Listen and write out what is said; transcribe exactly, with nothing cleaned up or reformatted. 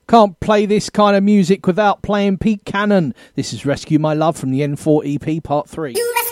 Can't play this kind of music without playing Pete Cannon. This is Rescue My Love from the N four E P Part three. You